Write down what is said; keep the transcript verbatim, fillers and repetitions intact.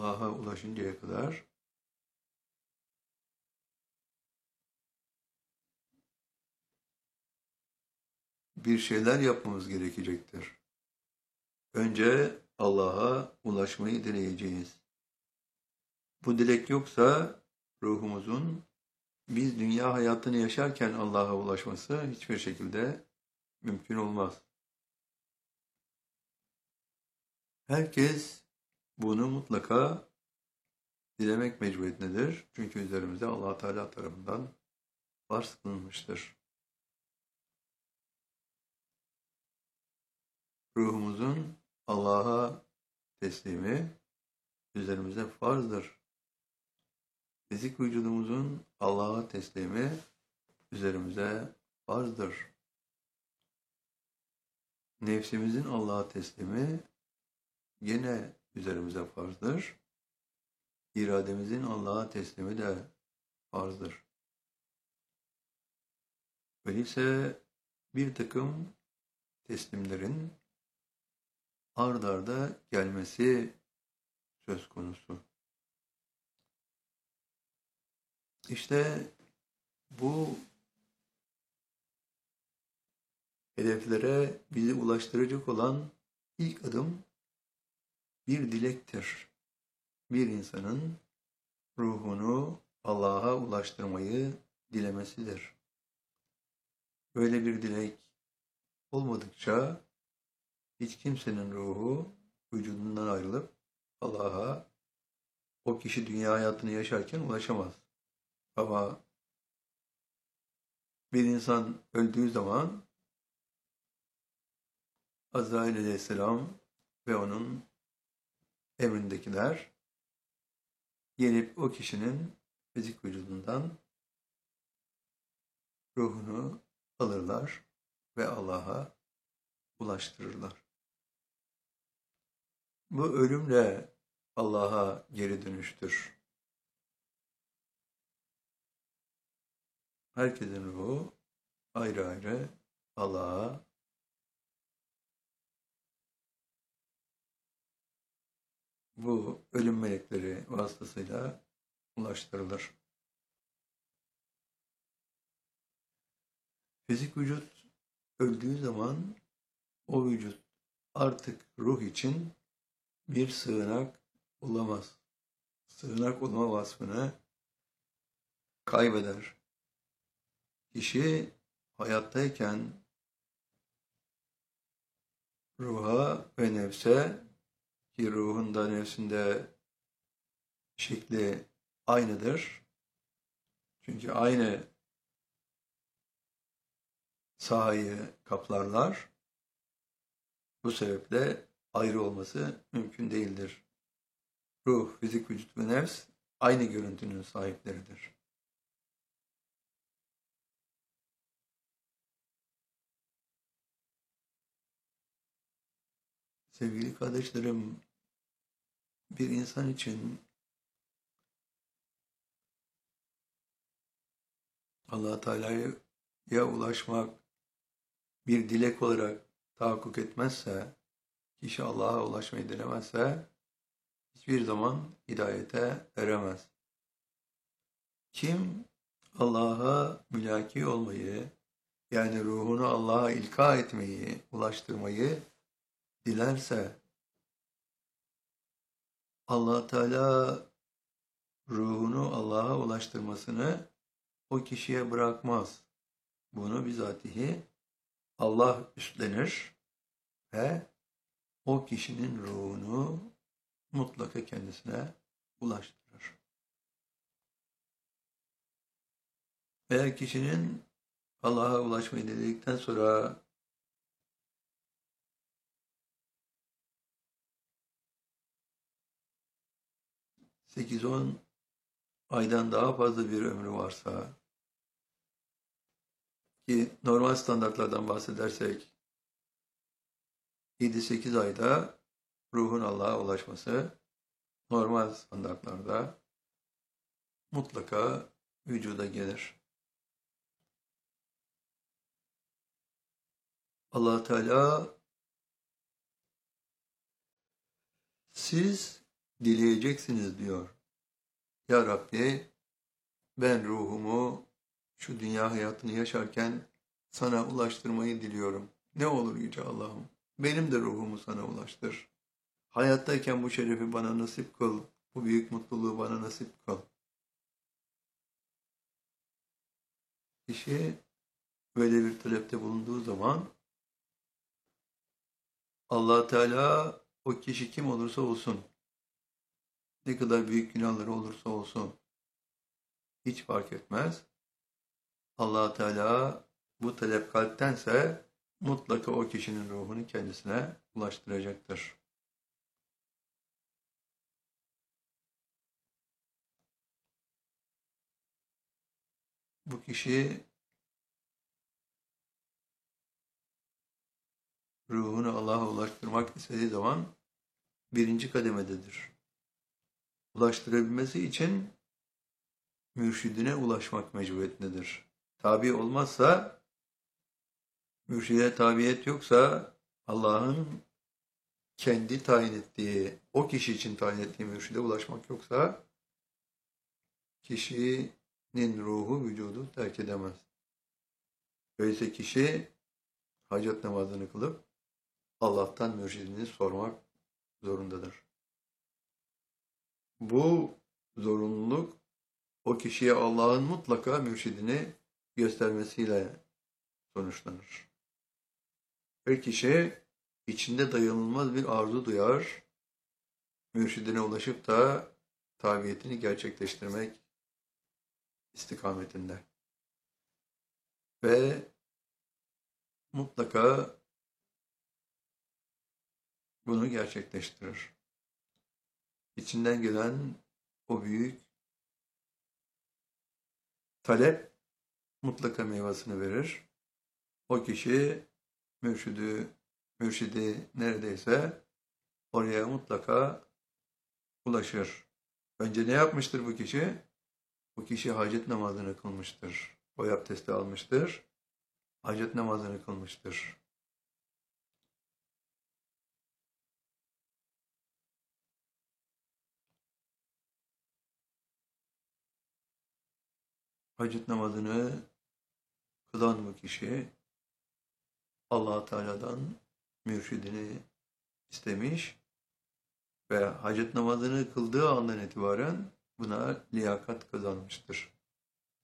Allah'a ulaşıncaya kadar bir şeyler yapmamız gerekecektir. Önce Allah'a ulaşmayı dileyeceğiz. Bu dilek yoksa ruhumuzun biz dünya hayatını yaşarken Allah'a ulaşması hiçbir şekilde mümkün olmaz. Herkes bunu mutlaka dilemek mecburiyetindedir. Çünkü üzerimize Allah Teala tarafından farz kılınmıştır. Ruhumuzun Allah'a teslimi üzerimize farzdır. Fizik vücudumuzun Allah'a teslimi üzerimize farzdır. Nefsimizin Allah'a teslimi yine üzerimize farzdır. İrademizin Allah'a teslimi de farzdır. Öyleyse bir takım teslimlerin ard arda gelmesi söz konusu. İşte bu hedeflere bizi ulaştıracak olan ilk adım bir dilektir. Bir insanın ruhunu Allah'a ulaştırmayı dilemesidir. Böyle bir dilek olmadıkça hiç kimsenin ruhu vücudundan ayrılıp Allah'a o kişi dünya hayatını yaşarken ulaşamaz. Ama bir insan öldüğü zaman Azrail aleyhisselam ve onun emrindekiler gelip o kişinin fizik vücudundan ruhunu alırlar ve Allah'a ulaştırırlar. Bu ölümle Allah'a geri dönüştür. Herkesin ruhu ayrı ayrı Allah'a bu ölüm melekleri vasıtasıyla ulaştırılır. Fizik vücut öldüğü zaman o vücut artık ruh için bir sığınak olamaz. Sığınak olma vasfını kaybeder. Kişi hayattayken ruha ve nefse, ki ruhun da nefsinde şekli aynıdır. Çünkü aynı sahayı kaplarlar. Bu sebeple ayrı olması mümkün değildir. Ruh, fizik, vücut ve nefs aynı görüntünün sahipleridir. Sevgili kardeşlerim, bir insan için Allah Teala'ya ulaşmak bir dilek olarak tahakkuk etmezse, kişi Allah'a ulaşmayı dilemezse hiçbir zaman hidayete eremez. Kim Allah'a mülaki olmayı, yani ruhunu Allah'a ilka etmeyi, ulaştırmayı dilerse, Allah Teala ruhunu Allah'a ulaştırmasını o kişiye bırakmaz. Bunu bizatihi Allah üstlenir ve o kişinin ruhunu mutlaka kendisine ulaştırır. Eğer kişinin Allah'a ulaşmayı dedikten sonra sekiz on aydan daha fazla bir ömrü varsa, ki normal standartlardan bahsedersek yedi sekiz ayda ruhun Allah'a ulaşması normal standartlarda mutlaka vücuda gelir. Allah Teala siz dileyeceksiniz diyor. Ya Rabbi, ben ruhumu şu dünya hayatını yaşarken sana ulaştırmayı diliyorum. Ne olur Yüce Allah'ım, benim de ruhumu sana ulaştır. Hayattayken bu şerefi bana nasip kıl, bu büyük mutluluğu bana nasip kıl. Kişi böyle bir talepte bulunduğu zaman Allah Teala o kişi kim olursa olsun, ne kadar büyük günahları olursa olsun hiç fark etmez. Allah Teala bu talep kalptense mutlaka o kişinin ruhunu kendisine ulaştıracaktır. Bu kişi ruhunu Allah'a ulaştırmak istediği zaman birinci kademededir. Ulaştırabilmesi için mürşidine ulaşmak mecburiyetindedir. Tabi olmazsa, mürşide tabiyet yoksa Allah'ın kendi tayin ettiği, o kişi için tayin ettiği mürşide ulaşmak yoksa kişinin ruhu vücudu terk edemez. Öyleyse kişi hacet namazını kılıp Allah'tan mürşidini sormak zorundadır. Bu zorunluluk o kişiye Allah'ın mutlaka mürşidini göstermesiyle sonuçlanır. Her kişi içinde dayanılmaz bir arzu duyar, mürşidine ulaşıp da tabiyetini gerçekleştirmek istikametinde. Ve mutlaka bunu gerçekleştirir. İçinden gelen o büyük talep mutlaka meyvasını verir. O kişi mürşidi, mürşidi neredeyse oraya mutlaka ulaşır. Önce ne yapmıştır bu kişi? Bu kişi hacet namazını kılmıştır. O abdesti almıştır. Hacet namazını kılmıştır. Hacet namazını kılan bu kişi Allah Teala'dan mürşidini istemiş ve hacet namazını kıldığı andan itibaren buna liyakat kazanmıştır.